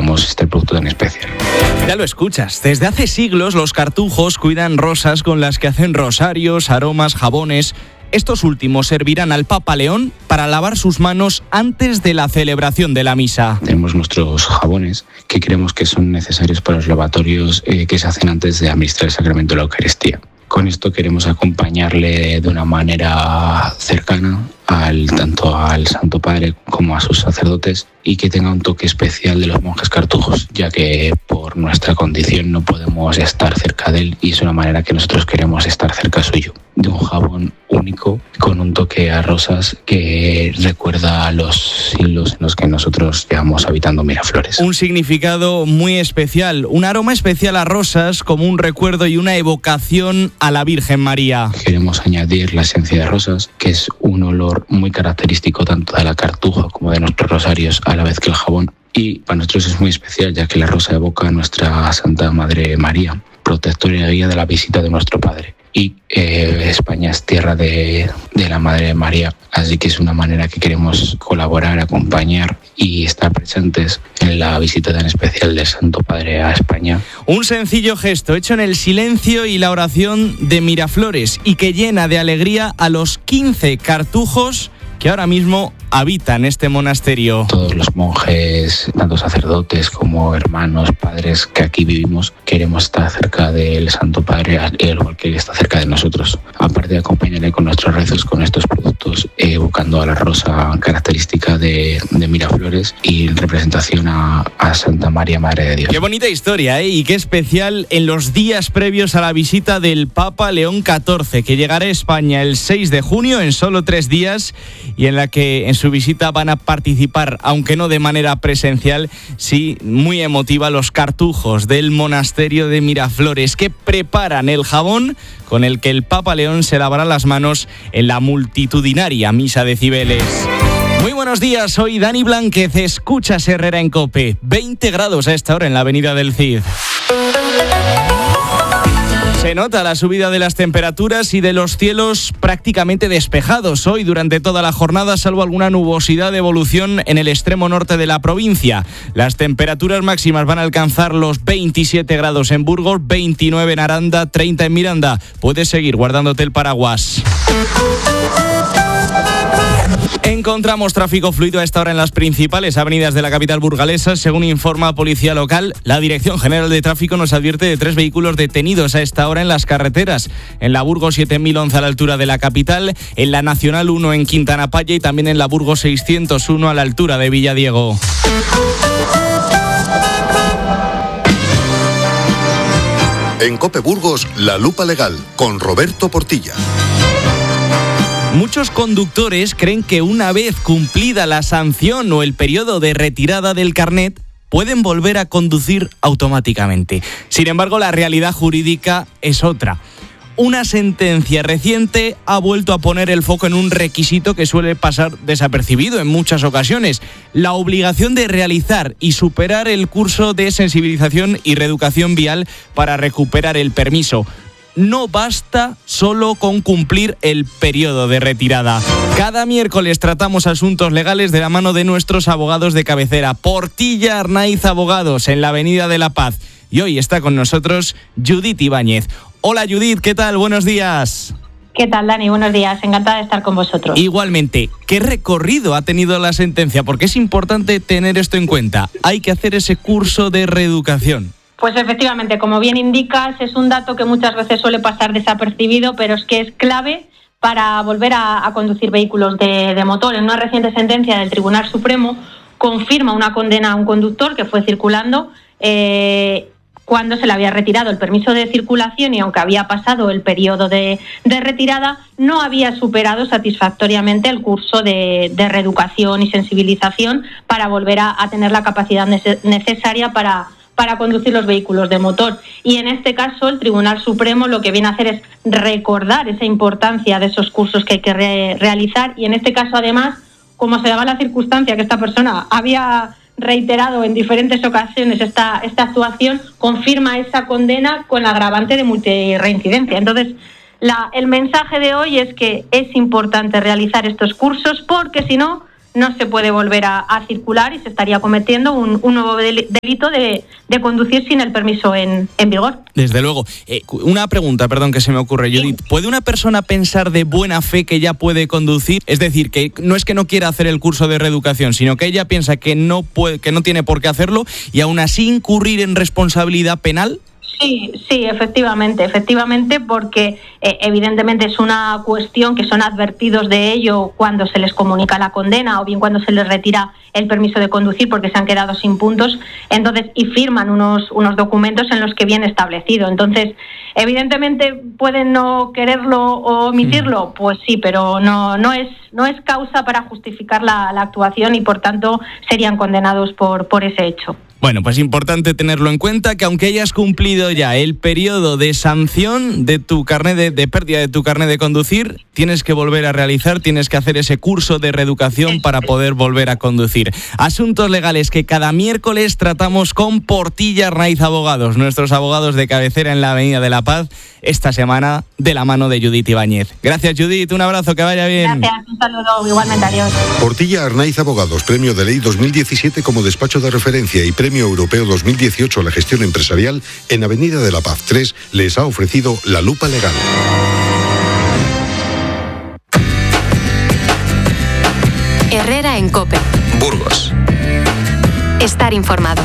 fabricamos este producto tan especial. Ya lo escuchas, desde hace siglos los cartujos cuidan rosas con las que hacen rosarios, aromas, jabones. Estos últimos servirán al Papa León para lavar sus manos antes de la celebración de la misa. Tenemos nuestros jabones que creemos que son necesarios para los lavatorios que se hacen antes de administrar el sacramento de la Eucaristía. Con esto queremos acompañarle de una manera cercana tanto al Santo Padre como a sus sacerdotes, y que tenga un toque especial de los monjes cartujos, ya que por nuestra condición no podemos estar cerca de él, y es una manera que nosotros queremos estar cerca suyo, de un jabón único con un toque a rosas que recuerda a los siglos en los que nosotros llevamos habitando Miraflores. Un significado muy especial, un aroma especial a rosas como un recuerdo y una evocación a la Virgen María. Queremos añadir la esencia de rosas, que es un olor muy característico tanto de la cartuja como de nuestros rosarios, a la vez que el jabón. Y para nosotros es muy especial, ya que la rosa evoca a nuestra Santa Madre María, protectora y guía de la visita de nuestro Padre. Y España es tierra de la Madre María, así que es una manera que queremos colaborar, acompañar y estar presentes en la visita tan especial del Santo Padre a España. Un sencillo gesto hecho en el silencio y la oración de Miraflores, y que llena de alegría a los 15 cartujos que ahora mismo habitan este monasterio. Todos los monjes, tanto sacerdotes como hermanos, padres que aquí vivimos, queremos estar cerca del Santo Padre, al igual que Él está cerca de nosotros. Aparte de acompañarle con nuestros rezos, con estos productos, evocando a la rosa característica de Miraflores y en representación a Santa María, Madre de Dios. Qué bonita historia, ¿eh? Y qué especial en los días previos a la visita del Papa León XIV, que llegará a España el 6 de junio, en solo 3 días, y en la que en su visita van a participar, aunque no de manera presencial, sí muy emotiva, los cartujos del monasterio de Miraflores, que preparan el jabón con el que el Papa León se lavará las manos en la multitudinaria misa de Cibeles. Muy buenos días, soy Dani Blánquez, escuchas Herrera en COPE. 20 grados a esta hora en la avenida del Cid. Se nota la subida de las temperaturas y de los cielos prácticamente despejados hoy durante toda la jornada, salvo alguna nubosidad de evolución en el extremo norte de la provincia. Las temperaturas máximas van a alcanzar los 27 grados en Burgos, 29 en Aranda, 30 en Miranda. Puedes seguir guardándote el paraguas. Encontramos tráfico fluido a esta hora en las principales avenidas de la capital burgalesa. Según informa Policía Local, la Dirección General de Tráfico nos advierte de 3 vehículos detenidos a esta hora en las carreteras. En la Burgos 7011 a la altura de la capital, en la Nacional 1 en Quintana Palla y también en la Burgos 601 a la altura de Villadiego. En COPE Burgos, La Lupa Legal, con Roberto Portilla. Muchos conductores creen que una vez cumplida la sanción o el periodo de retirada del carnet, pueden volver a conducir automáticamente. Sin embargo, la realidad jurídica es otra. Una sentencia reciente ha vuelto a poner el foco en un requisito que suele pasar desapercibido en muchas ocasiones: la obligación de realizar y superar el curso de sensibilización y reeducación vial para recuperar el permiso. No basta solo con cumplir el periodo de retirada. Cada miércoles tratamos asuntos legales de la mano de nuestros abogados de cabecera. Portilla Arnaiz Abogados, en la Avenida de la Paz. Y hoy está con nosotros Judith Ibáñez. Hola Judith, ¿qué tal? Buenos días. ¿Qué tal, Dani? Buenos días, encantada de estar con vosotros. Igualmente, ¿qué recorrido ha tenido la sentencia? Porque es importante tener esto en cuenta. Hay que hacer ese curso de reeducación. Pues efectivamente, como bien indicas, es un dato que muchas veces suele pasar desapercibido, pero es que es clave para volver a conducir vehículos de motor. En una reciente sentencia del Tribunal Supremo confirma una condena a un conductor que fue circulando cuando se le había retirado el permiso de circulación, y aunque había pasado el periodo de retirada, no había superado satisfactoriamente el curso de reeducación y sensibilización para volver a tener la capacidad necesaria para conducir los vehículos de motor. Y en este caso el Tribunal Supremo lo que viene a hacer es recordar esa importancia de esos cursos que hay que realizar, y en este caso además, como se daba la circunstancia que esta persona había reiterado en diferentes ocasiones esta actuación, confirma esa condena con la agravante de multirreincidencia. Entonces, el mensaje de hoy es que es importante realizar estos cursos, porque si no, no se puede volver a circular y se estaría cometiendo un nuevo delito de conducir sin el permiso en vigor. Desde luego. Una pregunta, perdón, que se me ocurre, Judith. ¿Puede una persona pensar de buena fe que ya puede conducir? Es decir, que no es que no quiera hacer el curso de reeducación, sino que ella piensa que no tiene por qué hacerlo y aún así incurrir en responsabilidad penal. Sí, efectivamente, porque evidentemente es una cuestión que son advertidos de ello cuando se les comunica la condena o bien cuando se les retira el permiso de conducir porque se han quedado sin puntos, entonces y firman unos documentos en los que viene establecido. Entonces, evidentemente pueden no quererlo o omitirlo, pues sí, pero no es causa para justificar la actuación y por tanto serían condenados por ese hecho. Bueno, pues importante tenerlo en cuenta, que aunque hayas cumplido ya el periodo de sanción de tu carnet de pérdida de tu carnet de conducir, tienes que volver a realizar, tienes que hacer ese curso de reeducación para poder volver a conducir. Asuntos legales que cada miércoles tratamos con Portilla Arnaiz Abogados, nuestros abogados de cabecera en la Avenida de la Paz, esta semana de la mano de Judith Ibáñez. Gracias, Judith, un abrazo, que vaya bien. Gracias, un saludo, igualmente, adiós. Portilla Arnaiz Abogados, Premio de Ley 2017 como despacho de referencia y Premio Europeo 2018 a la gestión empresarial en Avenida de la Paz 3, les ha ofrecido La Lupa Legal. Herrera en COPE. Burgos. Estar informado.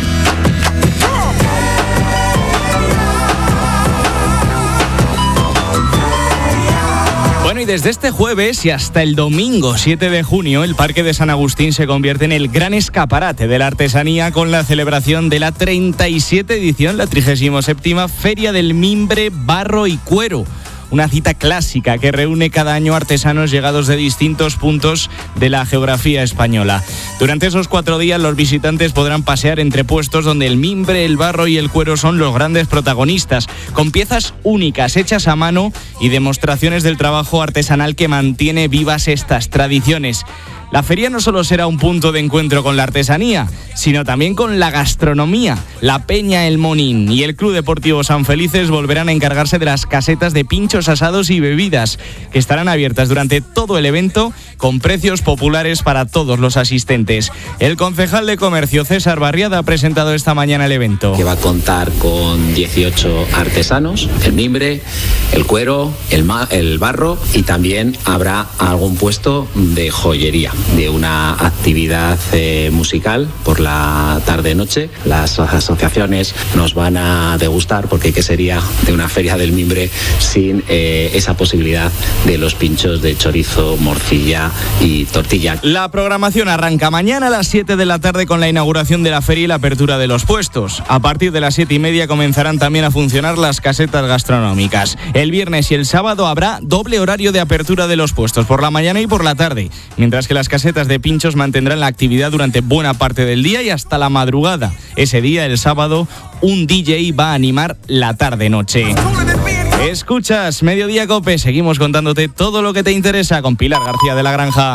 Bueno, y desde este jueves y hasta el domingo 7 de junio, el Parque de San Agustín se convierte en el gran escaparate de la artesanía con la celebración de la 37 edición, la 37ª Feria del Mimbre, Barro y Cuero. Una cita clásica que reúne cada año artesanos llegados de distintos puntos de la geografía española. Durante esos 4 días los visitantes podrán pasear entre puestos donde el mimbre, el barro y el cuero son los grandes protagonistas, con piezas únicas hechas a mano y demostraciones del trabajo artesanal que mantiene vivas estas tradiciones. La feria no solo será un punto de encuentro con la artesanía, sino también con la gastronomía. La Peña El Monín y el Club Deportivo San Felices volverán a encargarse de las casetas de pinchos asados y bebidas, que estarán abiertas durante todo el evento con precios populares para todos los asistentes. El concejal de Comercio, César Barriada, ha presentado esta mañana el evento. Que va a contar con 18 artesanos, el mimbre, el cuero, el barro, y también habrá algún puesto de joyería, de una actividad musical por la tarde-noche. Las asociaciones nos van a degustar, porque ¿qué sería de una feria del mimbre sin esa posibilidad de los pinchos de chorizo, morcilla y tortilla? La programación arranca mañana a las 7 de la tarde con la inauguración de la feria y la apertura de los puestos. A partir de las 7:30 comenzarán también a funcionar las casetas gastronómicas. El viernes y el sábado habrá doble horario de apertura de los puestos, por la mañana y por la tarde, mientras que las casetas de pinchos mantendrán la actividad durante buena parte del día y hasta la madrugada. Ese día, el sábado, un DJ va a animar la tarde-noche. Escuchas Mediodía COPE, seguimos contándote todo lo que te interesa con Pilar García de la Granja.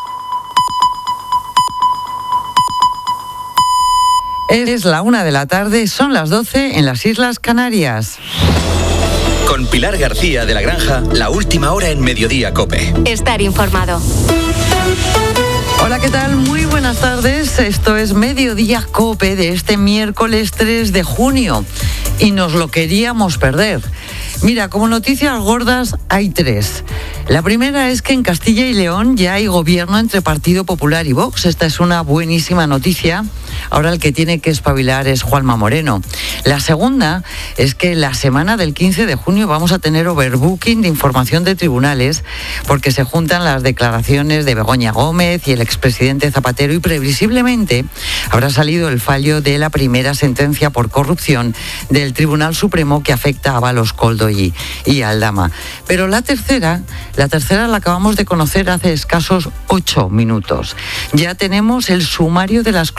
Es la 1 de la tarde, son las 12 en las Islas Canarias. Con Pilar García de la Granja, la última hora en Mediodía COPE. Estar informado. Hola, ¿qué tal? Muy buenas tardes. Esto es Mediodía COPE de este miércoles 3 de junio y nos lo queríamos perder. Mira, como noticias gordas hay 3. La primera es que en Castilla y León ya hay gobierno entre Partido Popular y Vox. Esta es una buenísima noticia. Ahora el que tiene que espabilar es Juanma Moreno. La segunda es que la semana del 15 de junio vamos a tener overbooking de información de tribunales, porque se juntan las declaraciones de Begoña Gómez y el expresidente Zapatero y previsiblemente habrá salido el fallo de la primera sentencia por corrupción del Tribunal Supremo que afecta a Ábalos, Koldo y Aldama. Pero la tercera la acabamos de conocer hace escasos 8 minutos. Ya tenemos el sumario de las cloacas de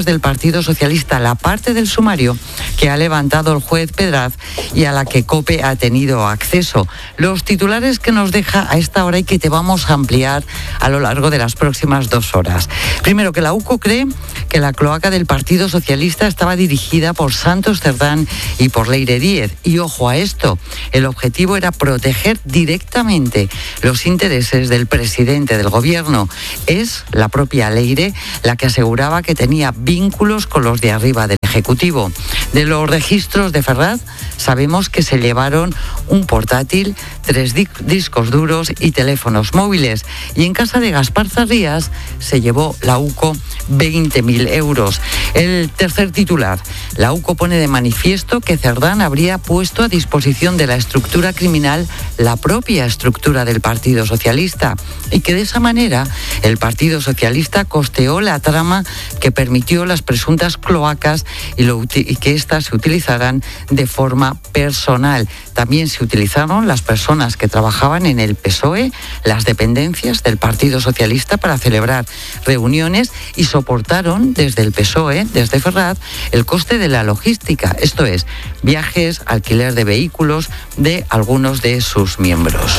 del Partido Socialista, la parte del sumario que ha levantado el juez Pedraz y a la que COPE ha tenido acceso. Los titulares que nos deja a esta hora y que te vamos a ampliar a lo largo de las próximas 2 horas. Primero, que la UCO cree que la cloaca del Partido Socialista estaba dirigida por Santos Cerdán y por Leire Díez. Y ojo a esto, el objetivo era proteger directamente los intereses del presidente del gobierno. Es la propia Leire la que aseguraba que tenía vínculos con los de arriba del Ejecutivo. De los registros de Ferraz sabemos que se llevaron un portátil, 3 discos duros y teléfonos móviles. Y en casa de Gaspar Zarrías se llevó la UCO 20.000 euros. El tercer titular, la UCO pone de manifiesto que Cerdán habría puesto a disposición de la estructura criminal la propia estructura del Partido Socialista y que de esa manera el Partido Socialista costeó la trama que permitió las presuntas cloacas y que éstas se utilizaran de forma personal. También se utilizaron las personas que trabajaban en el PSOE, las dependencias del Partido Socialista para celebrar reuniones y soportaron desde el PSOE, desde Ferraz, el coste de la logística, esto es, viajes, alquiler de vehículos de algunos de sus miembros.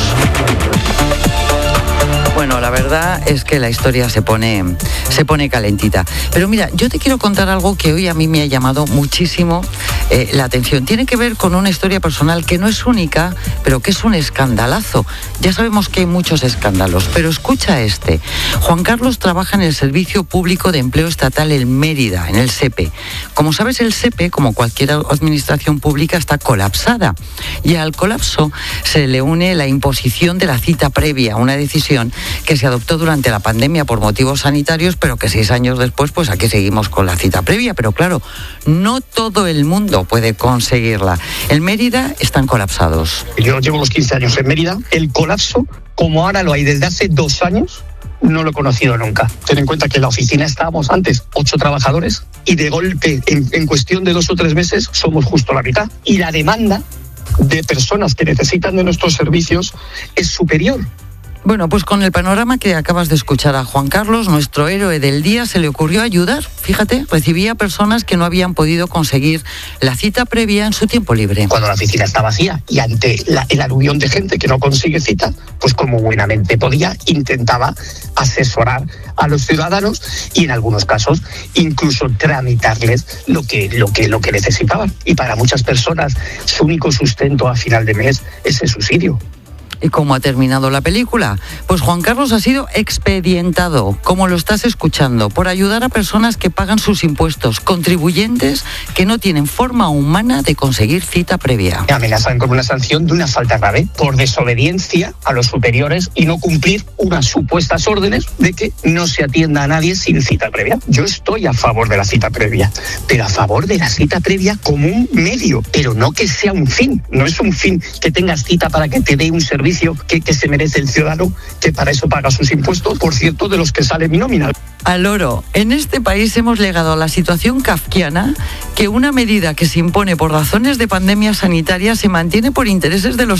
Bueno, la verdad es que la historia se pone calentita. Pero mira, yo te quiero contar algo que hoy a mí me ha llamado muchísimo la atención. Tiene que ver con una historia personal que no es única, pero que es un escandalazo. Ya sabemos que hay muchos escándalos, pero escucha este. Juan Carlos trabaja en el Servicio Público de Empleo Estatal en Mérida, en el SEPE. Como sabes, el SEPE, como cualquier administración pública, está colapsada. Y al colapso se le une la imposición de la cita previa, una decisión que se adoptó durante la pandemia por motivos sanitarios, pero que 6 años después, pues aquí seguimos con la cita previa. Pero claro, no todo el mundo puede conseguirla. En Mérida están colapsados. Yo llevo los 15 años en Mérida. El colapso, como ahora lo hay desde hace 2 años, no lo he conocido nunca. Ten en cuenta que en la oficina estábamos antes 8 trabajadores y de golpe, en cuestión de 2 o 3 meses, somos justo la mitad. Y la demanda de personas que necesitan de nuestros servicios es superior. Bueno, pues con el panorama que acabas de escuchar a Juan Carlos, nuestro héroe del día, se le ocurrió ayudar. Fíjate, recibía personas que no habían podido conseguir la cita previa en su tiempo libre. Cuando la oficina está vacía y ante el aluvión de gente que no consigue cita, pues como buenamente podía, intentaba asesorar a los ciudadanos y en algunos casos incluso tramitarles lo que necesitaban. Y para muchas personas su único sustento a final de mes es el subsidio. ¿Y cómo ha terminado la película? Pues Juan Carlos ha sido expedientado, como lo estás escuchando, por ayudar a personas que pagan sus impuestos, contribuyentes que no tienen forma humana de conseguir cita previa. Me amenazan con una sanción de una falta grave por desobediencia a los superiores y no cumplir unas supuestas órdenes de que no se atienda a nadie sin cita previa. Yo estoy a favor de la cita previa, pero a favor de la cita previa como un medio, pero no que sea un fin. No es un fin que tengas cita para que te dé un servicio que se merece el ciudadano, que para eso paga sus impuestos, por cierto, de los que sale mi nómina. Al oro, en este país hemos llegado a la situación kafkiana que una medida que se impone por razones de pandemia sanitaria se mantiene por intereses de los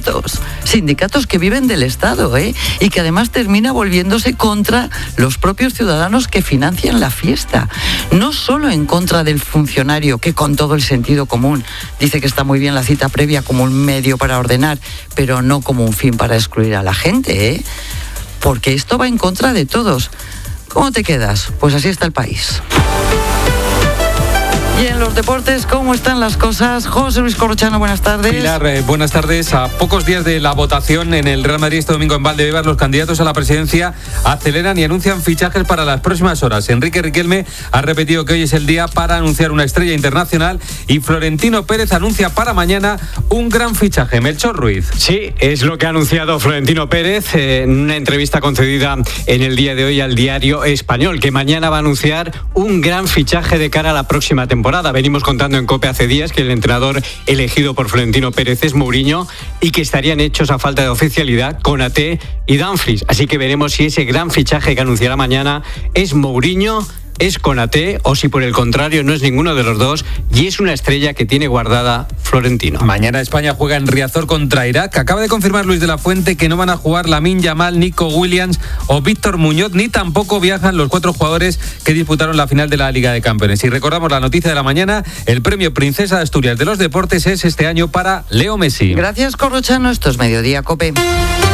sindicatos que viven del Estado, y que además termina volviéndose contra los propios ciudadanos que financian la fiesta. No solo en contra del funcionario, que con todo el sentido común dice que está muy bien la cita previa como un medio para ordenar, pero no como un fin para excluir a la gente, porque esto va en contra de todos. ¿Cómo te quedas? Pues así está el país. Y en los deportes, ¿cómo están las cosas? José Luis Corrochano, buenas tardes. Pilar, buenas tardes. A pocos días de la votación en el Real Madrid este domingo en Valdebebas, los candidatos a la presidencia aceleran y anuncian fichajes para las próximas horas. Enrique Riquelme ha repetido que hoy es el día para anunciar una estrella internacional y Florentino Pérez anuncia para mañana un gran fichaje. Melchor Ruiz. Sí, es lo que ha anunciado Florentino Pérez en una entrevista concedida en el día de hoy al Diario Español, que mañana va a anunciar un gran fichaje de cara a la próxima temporada. Venimos contando en COPE hace días que el entrenador elegido por Florentino Pérez es Mourinho y que estarían hechos a falta de oficialidad Konaté y Dumfries. Así que veremos si ese gran fichaje que anunciará mañana es Mourinho es Konaté o si por el contrario no es ninguno de los dos y es una estrella que tiene guardada Florentino. Mañana España juega en Riazor contra Irak. Acaba de confirmar Luis de la Fuente que no van a jugar Lamine Yamal, Nico Williams o Víctor Muñoz, ni tampoco viajan los 4 jugadores que disputaron la final de la Liga de Campeones. Y recordamos la noticia de la mañana, el premio Princesa de Asturias de los Deportes es este año para Leo Messi. Gracias, Corrochano. Esto es Mediodía COPE.